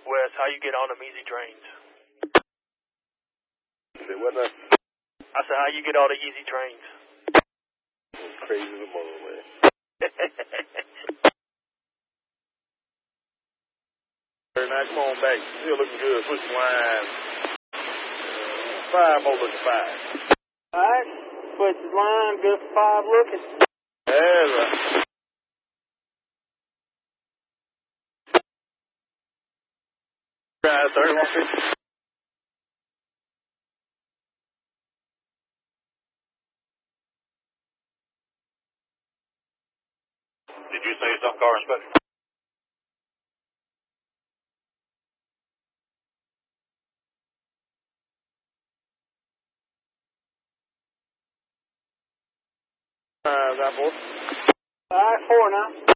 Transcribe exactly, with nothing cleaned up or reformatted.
Wes, how you get on them easy trains? Say what now? I said, how you get all the easy trains? I'm crazy as a mother, man. Very nice. Come on back. Still looking good. Push the line. Five more looking five. All right. Push the line. Good for five looking. That's right. Right, thirty-one fifty. Did you say something, car inspector? Uh, that boy. All right, four now.